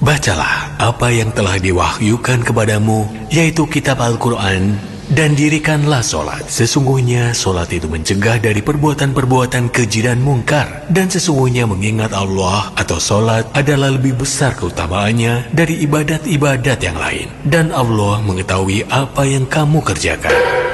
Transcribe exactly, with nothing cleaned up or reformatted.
Bacalah apa yang telah diwahyukan kepadamu, yaitu kitab Al-Quran, dan dirikanlah solat. Sesungguhnya solat itu mencegah dari perbuatan-perbuatan keji dan mungkar. Dan sesungguhnya mengingat Allah atau solat adalah lebih besar keutamaannya dari ibadat-ibadat yang lain. Dan Allah mengetahui apa yang kamu kerjakan.